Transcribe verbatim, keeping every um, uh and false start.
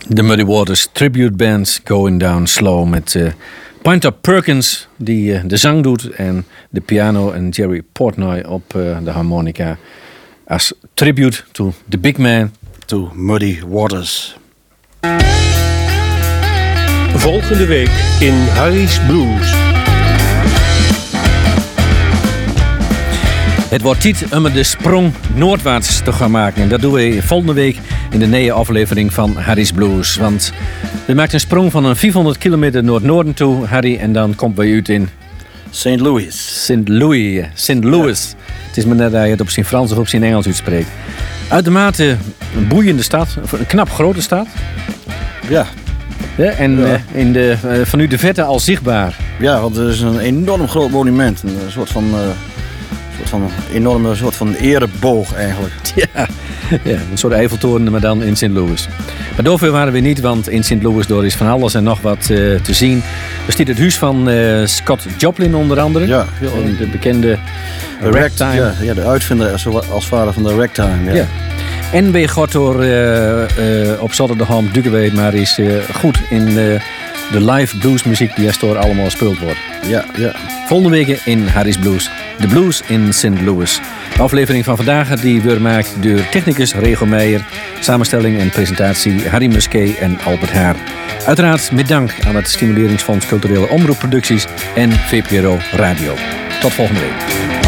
De Muddy Waters Tribute Band Going Down Slow met uh, Pointer Perkins die uh, de zang doet en de piano en Jerry Portnoy op uh, de harmonica als tribute to the big man. To Muddy Waters. Volgende week in Harry's Blues. Het wordt tijd om de sprong noordwaarts te gaan maken. En dat doen we volgende week in de nieuwe aflevering van Harry's Blues. Want we maakt een sprong van een vierhonderd kilometer noord-noorden toe, Harry. En dan komt we uit in... Saint Louis. Saint Louis. Saint Louis. Ja. Het is maar net dat je het op zijn Frans of op zijn Engels uitspreekt. Uitermate een boeiende stad. Een knap grote stad. Ja. Ja, en ja. Uh, in de, uh, vanuit de verte al zichtbaar. Ja, want er is een enorm groot monument. Een soort van... Uh... van een enorme soort van ereboog eigenlijk. Ja, ja, een soort Eiffeltoren, maar dan in Saint Louis. Maar daarvoor waren we niet, want in Saint Louis door is van alles en nog wat uh, te zien. Er staat het huis van uh, Scott Joplin onder andere. Ja, ja. De bekende ragtime. Ja, ja, de uitvinder als vader van de ragtime. Ja. Ja. En we gaat door uh, uh, op Zaterdag duiken we maar is uh, goed in uh, de live bluesmuziek die door allemaal gespeeld wordt. Ja, ja. Volgende week in Harry's Blues. De Blues in Saint Louis. De aflevering van vandaag die wordt gemaakt door technicus Rego Meijer. Samenstelling en presentatie Harry Musquet en Albert Haar. Uiteraard met dank aan het Stimuleringsfonds Culturele Omroepproducties en V P R O Radio. Tot volgende week.